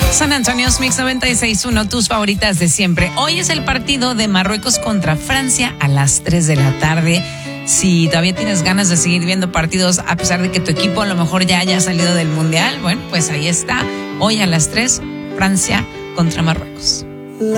San Antonio's Mix 96.1, tus favoritas de siempre. Hoy es el partido de Marruecos contra Francia a las 3 de la tarde. Si todavía tienes ganas de seguir viendo partidos, a pesar de que tu equipo a lo mejor ya haya salido del Mundial, bueno, pues ahí está. Hoy a las 3, Francia contra Marruecos.